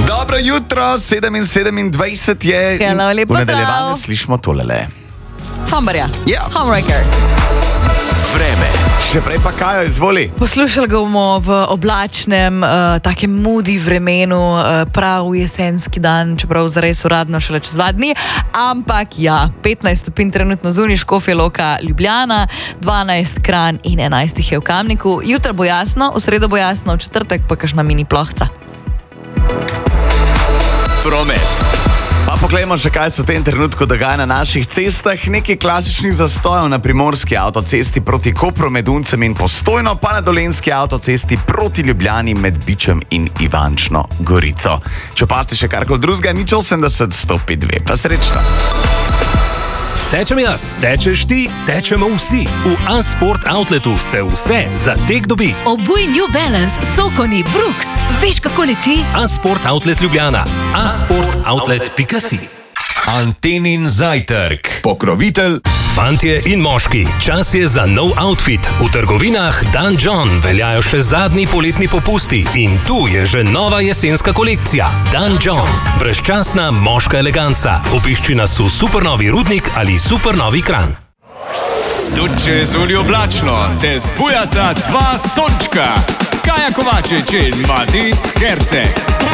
Dobro jutro, 7:27 je. Hello, lepo v nadaljevanju zdrav. slišimo tolele. Sombarja, Ja. Homewrecker. Vreme. Še prej pa kaj, izvoli. Poslušali ga bomo v oblačnem, takem moody vremenu, prav jesenski dan, čeprav zares uradno šele čez 2 dni. Ampak ja, 15 stopinj trenutno zunaj, Škofja Loka, Ljubljana, 12 Kranj in 11 je v Kamniku. Jutro bo jasno, v sredo bo jasno, v četrtek pa kakšna mini plohca. Promet. Pa poglejmo še, kaj se v tem trenutku dogaja na naših cestah. Nekaj klasičnih zastojev na primorski avtocesti proti Kopru med Uncem in Postojno, pa na dolenjski avtocesti proti Ljubljani med Bičem in Ivančno Gorico. Če opazite še karkoli drugega, nič 80 105.2. Pa srečno. Tečem jaz, tečeš ti, tečemo vsi. V A-Sport Outletu se vse za tek dobi. Obuj New Balance, Sokoni, Brooks. Veš, kako leti? A-Sport Outlet Ljubljana. asportoutlet.si. Antenin zajtrk. Pokrovitelj. Fantje in moški, čas je za nov outfit. V trgovinah Dan John veljajo še zadnji poletni popusti in tu je že nova jesenska kolekcija. Dan John. Brezčasna moška eleganca. Obišči nas v supernovi Rudnik ali supernovi Kranj. Tudi če je zunaj oblačno, te zbujata dva sončka. Kaja Kovačič in Matic Herceg.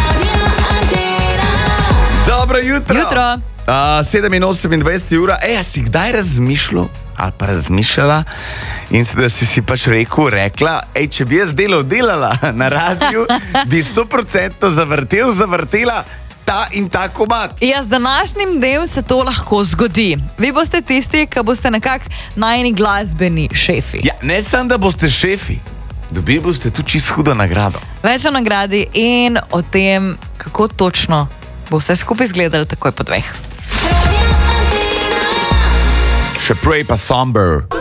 Dobro jutro. Jutro. 7:28 ura. A si kdaj razmišljal ali pa razmišljala in da si pač rekla, če bi jaz delala na radiju, bi 100% zavrtela ta in ta komad. Ja, z današnjim dnem se to lahko zgodi. Vi boste tisti, ki boste nekako najni glasbeni šefi. Ja, ne samo, da boste šefi, dobili boste tudi čisto hudo nagrado. Več o nagradi in o tem, kako točno bo vse skupaj izgledalo takoj po 2. Še prej pa Somber.